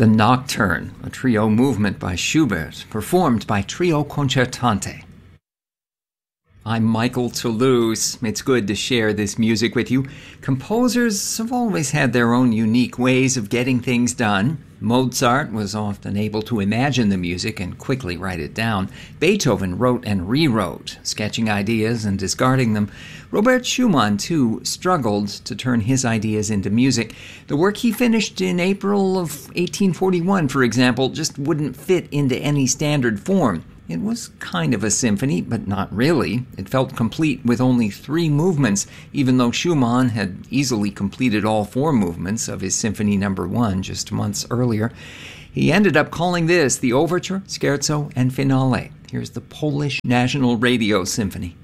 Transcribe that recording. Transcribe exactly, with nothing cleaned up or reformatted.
The Nocturne, a trio movement by Schubert, performed by Trio Concertante. I'm Michael Toulouse. It's good to share this music with you. Composers have always had their own unique ways of getting things done. Mozart was often able to imagine the music and quickly write it down. Beethoven wrote and rewrote, sketching ideas and discarding them. Robert Schumann, too, struggled to turn his ideas into music. The work he finished in April of eighteen forty-one, for example, just wouldn't fit into any standard form. It was kind of a symphony, but not really. It felt complete with only three movements, even though Schumann had easily completed all four movements of his Symphony Number One just months earlier. He ended up calling this the Overture, Scherzo, and Finale. Here's the Polish National Radio Symphony.